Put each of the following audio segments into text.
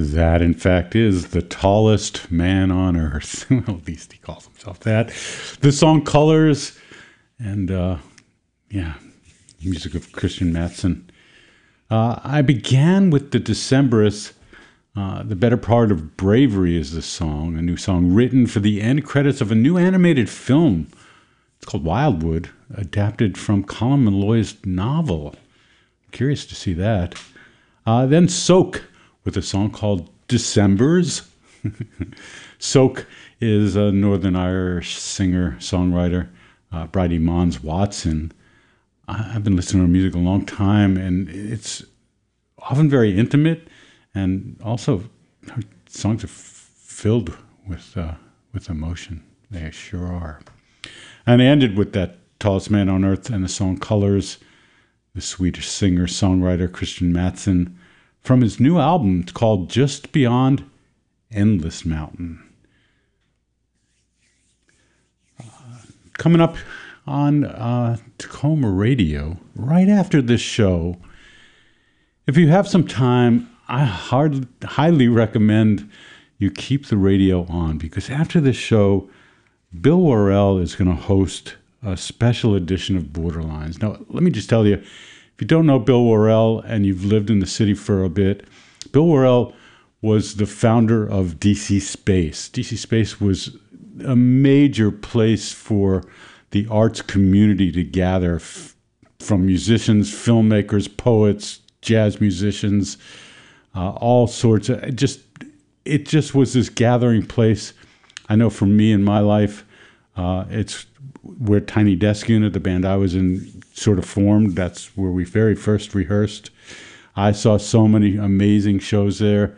That, in fact, is the tallest man on earth. Well, at least he calls himself that. The song Colors, and music of Christian Matheson. I began with the Decemberists. The Better Part of Bravery is the song, a new song written for the end credits of a new animated film. It's called Wildwood, adapted from Colin Meloy's novel. Curious to see that. Then Soak, with a song called Decembers. Soak is a Northern Irish singer-songwriter, Bridie Mons Watson. I've been listening to her music a long time, and it's often very intimate, and also her songs are filled with emotion. They sure are. And I ended with that Tallest Man on Earth and the song Colors, the Swedish singer-songwriter Christian Matheson, from his new album called Just Beyond Endless Mountain. Coming up on Tacoma Radio, right after this show, if you have some time, I highly recommend you keep the radio on, because after this show, Bill Worrell is going to host a special edition of Borderlines. Now, let me just tell you, if you don't know Bill Worrell and you've lived in the city for a bit, Bill Worrell was the founder of DC Space. DC Space was a major place for the arts community to gather from musicians, filmmakers, poets, jazz musicians, all sorts of, it just was this gathering place. I know for me in my life, it's where Tiny Desk Unit, the band I was in, sort of formed. That's where we very first rehearsed. I saw so many amazing shows there.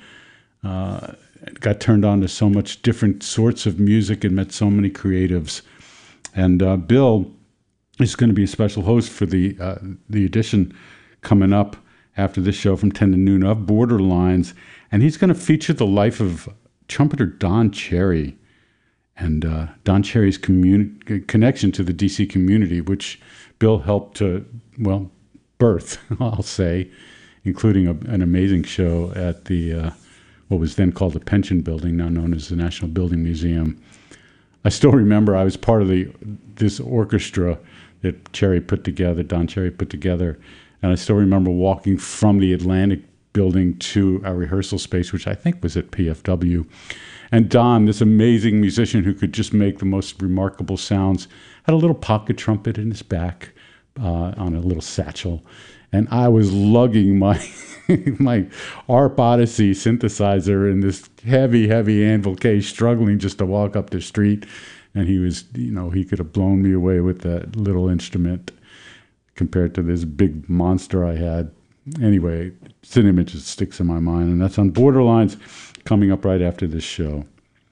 Got turned on to so much different sorts of music and met so many creatives. And Bill is going to be a special host for the edition coming up after this show from 10 to noon of Borderlines. And he's going to feature the life of trumpeter Don Cherry and Don Cherry's connection to the DC community, which Bill helped to, birth, I'll say, including an amazing show at the what was then called the Pension Building, now known as the National Building Museum. I still remember I was part of this orchestra that Don Cherry put together, and I still remember walking from the Atlantic Building to our rehearsal space, which I think was at PFW. And Don, this amazing musician who could just make the most remarkable sounds, had a little pocket trumpet in his back on a little satchel. And I was lugging my my ARP Odyssey synthesizer in this heavy, heavy anvil case, struggling just to walk up the street. And he was, he could have blown me away with that little instrument compared to this big monster I had. Anyway, it's an image that sticks in my mind, and that's on Borderlines, coming up right after this show.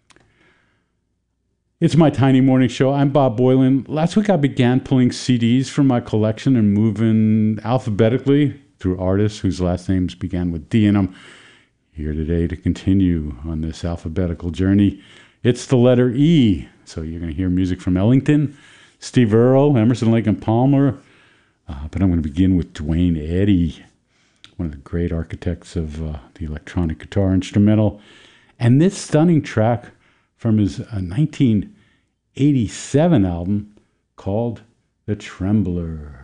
It's my tiny morning show. I'm Bob Boilen. Last week I began pulling CDs from my collection and moving alphabetically through artists whose last names began with D in them. Here today to continue on this alphabetical journey. It's the letter E. So you're going to hear music from Ellington, Steve Earle, Emerson, Lake and Palmer. But I'm going to begin with Duane Eddy, one of the great architects of the electronic guitar instrumental. And this stunning track from his 1987 album called The Trembler.